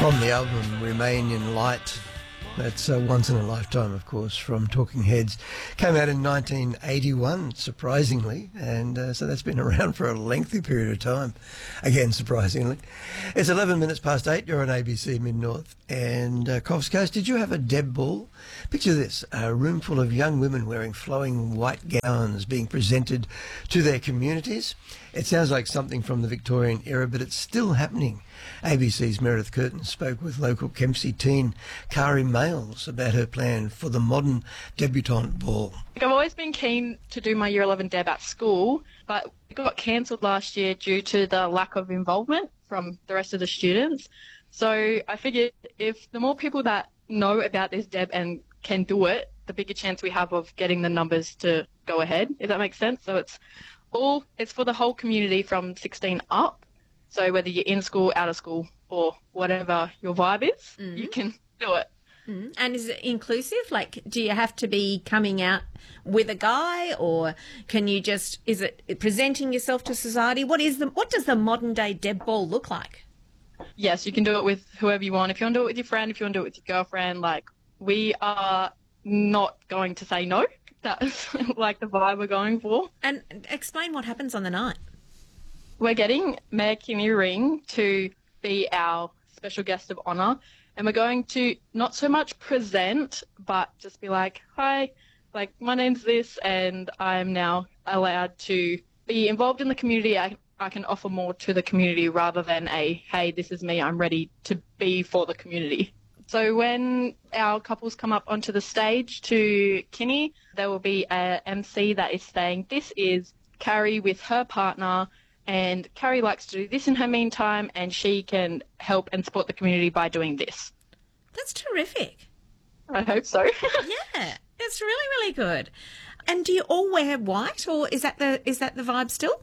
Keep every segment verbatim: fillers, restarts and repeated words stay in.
From the album Remain in Light, that's uh, Once in a Lifetime, of course, from Talking Heads. Came out in nineteen eighty-one, surprisingly, and uh, so that's been around for a lengthy period of time, again, surprisingly. It's eleven minutes past eight, you're on A B C Mid-North, and uh, Coffs Coast, did you have a Deb Ball? Picture this, a room full of young women wearing flowing white gowns being presented to their communities. It sounds like something from the Victorian era, but it's still happening. A B C's Meredith Curtin spoke with local Kempsey teen Kari Males about her plan for the modern debutante ball. I've always been keen to do my Year eleven deb at school, but it got cancelled last year due to the lack of involvement from the rest of the students. So I figured if the more people that know about this deb and can do it, the bigger chance we have of getting the numbers to go ahead, if that makes sense. So it's all it's for the whole community from sixteen up. So whether you're in school, out of school, or whatever your vibe is, mm. you can do it. Mm. And is it inclusive? Like, do you have to be coming out with a guy, or can you just, is it presenting yourself to society? What is the, what does the modern day Deb Ball look like? Yes, you can do it with whoever you want. If you want to do it with your friend, if you want to do it with your girlfriend, like, we are not going to say no. That's like the vibe we're going for. And explain what happens on the night. We're getting Mayor Kimmy Ring to be our special guest of honour, and we're going to not so much present, but just be like, hi, like, my name's this, and I'm now allowed to be involved in the community. I, I can offer more to the community rather than a, hey, this is me, I'm ready to be for the community. So when our couples come up onto the stage to Kinney, there will be a M C that is saying, this is Carrie with her partner, and Carrie likes to do this in her meantime, and she can help and support the community by doing this. That's terrific. I hope so. Yeah, it's really, really good. And do you all wear white, or is that the is that the vibe still?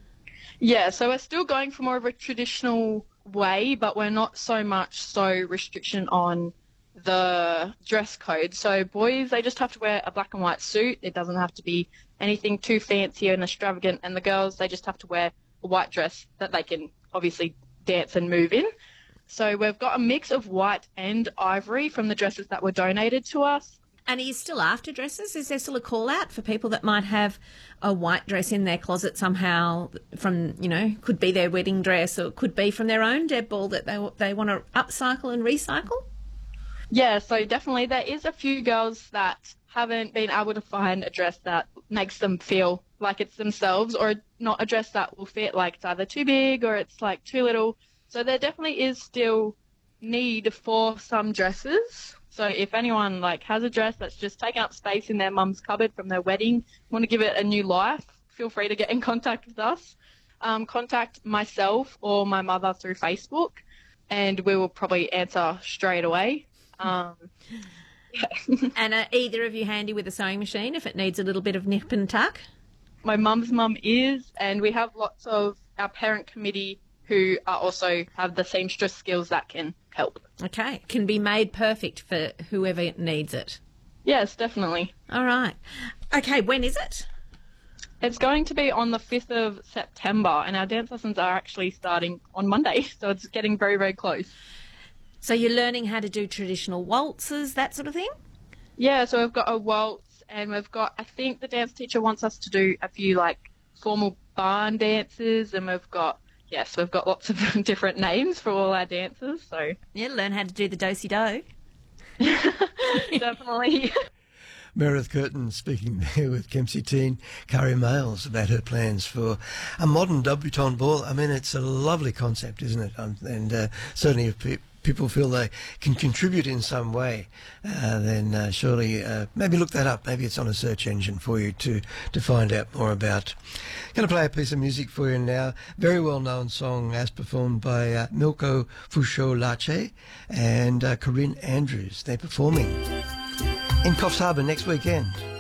Yeah, so we're still going for more of a traditional way, but we're not so much so restriction on the dress code. So boys, they just have to wear a black and white suit. It doesn't have to be anything too fancy and extravagant. And the girls, they just have to wear a white dress that they can obviously dance and move in. So we've got a mix of white and ivory from the dresses that were donated to us. And are you still after dresses? Is there still a call out for people that might have a white dress in their closet somehow from, you know, could be their wedding dress, or it could be from their own Deb Ball that they they want to upcycle and recycle? Yeah, so definitely there is a few girls that haven't been able to find a dress that makes them feel like it's themselves, or not a dress that will fit, like it's either too big or it's like too little. So there definitely is still need for some dresses. So if anyone like has a dress that's just taking up space in their mum's cupboard from their wedding, want to give it a new life, feel free to get in contact with us. Um, contact myself or my mother through Facebook, and we will probably answer straight away. Um, yeah. And are either of you handy with a sewing machine if it needs a little bit of nip and tuck? My mum's mum is, and we have lots of our parent committee who are also have the seamstress skills that can help. Okay, can be made perfect for whoever needs it. Yes, definitely. All right. Okay, when is it? It's going to be on the fifth of September, and our dance lessons are actually starting on Monday, so it's getting very, very close. So you're learning how to do traditional waltzes, that sort of thing? Yeah, so we've got a waltz, and we've got, I think the dance teacher wants us to do a few, like, formal barn dances, and we've got, yes, we've got lots of different names for all our dances, so. Yeah, learn how to do the do-si-do. Definitely. Meredith Curtin speaking there with Kempsey teen Kari Males about her plans for a modern debutante ball. I mean, it's a lovely concept, isn't it? Um, and uh, certainly if pe- people feel they can contribute in some way, uh, then uh, surely uh, maybe look that up. Maybe it's on a search engine for you to, to find out more about. Going to play a piece of music for you now. Very well-known song as performed by uh, Milko Fusho-Lache and uh, Corinne Andrews. They're performing in Coffs Harbour next weekend.